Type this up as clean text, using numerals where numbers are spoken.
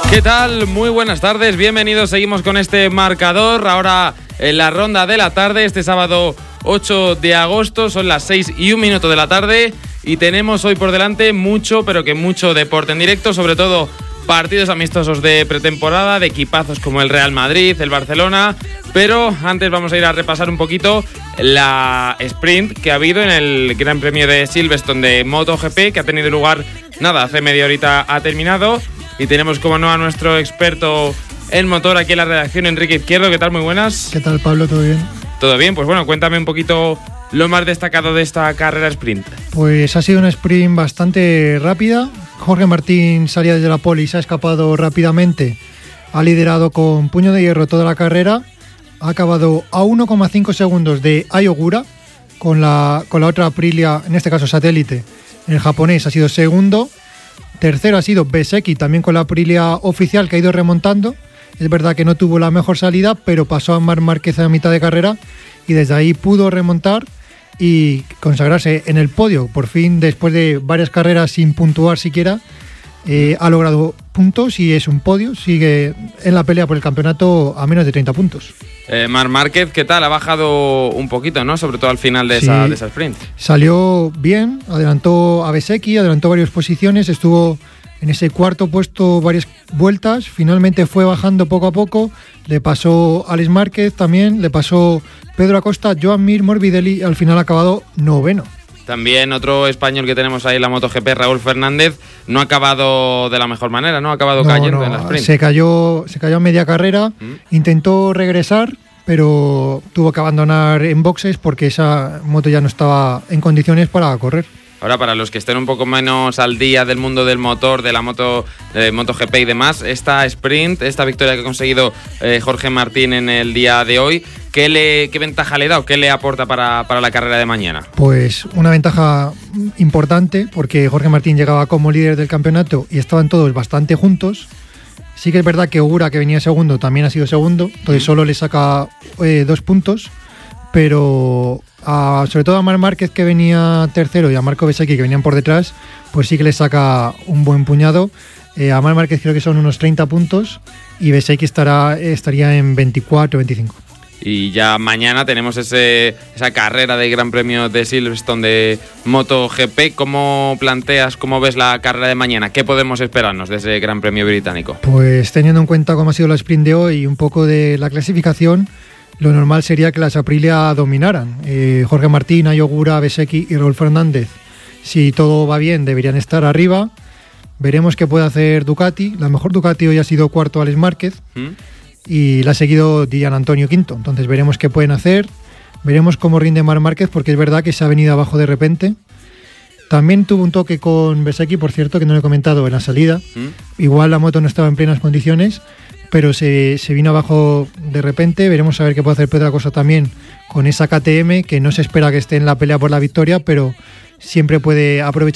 ¿Qué tal? Muy buenas tardes, bienvenidos. Seguimos con este marcador. Ahora en la ronda de la tarde, este sábado 8 de agosto, son las 6:01 de la tarde y tenemos hoy por delante mucho, pero que mucho deporte en directo, sobre todo partidos amistosos de pretemporada, de equipazos como el Real Madrid, el Barcelona, pero antes vamos a ir a repasar un poquito la sprint que ha habido en el Gran Premio de Silverstone de MotoGP, que ha tenido lugar, hace media horita ha terminado. Y tenemos, como no, a nuestro experto en motor aquí en la redacción, Enrique Izquierdo. ¿Qué tal? Muy buenas. ¿Qué tal, Pablo? ¿Todo bien? Todo bien, pues bueno, cuéntame un poquito lo más destacado de esta carrera sprint. Pues ha sido una sprint bastante rápida. Jorge Martín salía desde la pole y se ha escapado rápidamente. Ha liderado con puño de hierro toda la carrera. Ha acabado a 1,5 segundos de Ai Ogura con la otra Aprilia, en este caso satélite. El japonés ha sido segundo. Tercero ha sido Bezzecchi, también con la Aprilia oficial, que ha ido remontando. Es verdad que no tuvo la mejor salida, pero pasó a Marc Márquez a mitad de carrera y desde ahí pudo remontar y consagrarse en el podio. Por fin, después de varias carreras sin puntuar siquiera, ha logrado puntos y es un podio. Sigue en la pelea por el campeonato a menos de 30 puntos. Marc Márquez, ¿qué tal? Ha bajado un poquito, ¿no? Sobre todo al final de esa sprint. Salió bien, adelantó a Bezzecchi, adelantó varias posiciones, estuvo en ese cuarto puesto varias vueltas, finalmente fue bajando poco a poco, le pasó Alex Márquez también, le pasó Pedro Acosta, Joan Mir, Morbidelli, y al final ha acabado noveno. También otro español que tenemos ahí en la MotoGP, Raúl Fernández, no ha acabado de la mejor manera, ¿no? Ha acabado cayendo en la sprint. Se cayó a media carrera, intentó regresar, pero tuvo que abandonar en boxes porque esa moto ya no estaba en condiciones para correr. Ahora, para los que estén un poco menos al día del mundo del motor, de la moto, de MotoGP y demás, esta sprint, esta victoria que ha conseguido Jorge Martín en el día de hoy, ¿qué ventaja le da o qué le aporta para la carrera de mañana? Pues una ventaja importante, porque Jorge Martín llegaba como líder del campeonato y estaban todos bastante juntos. Sí que es verdad que Ogura, que venía segundo, también ha sido segundo, entonces solo le saca 2 puntos, pero sobre todo a Marc Márquez, que venía tercero, y a Marco Bezzecchi, que venían por detrás, pues sí que le saca un buen puñado. A Marc Márquez creo que son unos 30 puntos y Bezzecchi estaría en 24 o 25. Y ya mañana tenemos esa carrera del Gran Premio de Silverstone de MotoGP. ¿Cómo ves la carrera de mañana? ¿Qué podemos esperarnos de ese Gran Premio británico? Pues teniendo en cuenta cómo ha sido la sprint de hoy y un poco de la clasificación, lo normal sería que las Aprilia dominaran. Jorge Martín, Ai Ogura, Bezzecchi y Raúl Fernández, si todo va bien, deberían estar arriba. Veremos qué puede hacer Ducati. La mejor Ducati hoy ha sido cuarto Alex Márquez y la ha seguido Gian Antonio quinto. Entonces veremos qué pueden hacer. Veremos cómo rinde Marc Márquez, porque es verdad que se ha venido abajo de repente. También tuvo un toque con Bezzecchi, por cierto, que no lo he comentado, en la salida. Igual la moto no estaba en plenas condiciones, pero se vino abajo de repente. Veremos a ver qué puede hacer Pedro Acosta también con esa KTM, que no se espera que esté en la pelea por la victoria, pero siempre puede aprovechar